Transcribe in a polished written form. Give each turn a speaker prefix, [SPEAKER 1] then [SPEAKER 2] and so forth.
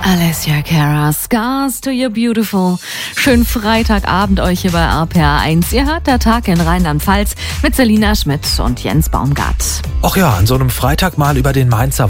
[SPEAKER 1] Alessia Cara, Scars to Your Beautiful. Schönen Freitagabend euch hier bei RPR1. Ihr hört der Tag in Rheinland-Pfalz mit Selina Schmidt und Jens Baumgart.
[SPEAKER 2] Ach ja, an so einem Freitag mal über den Mainzer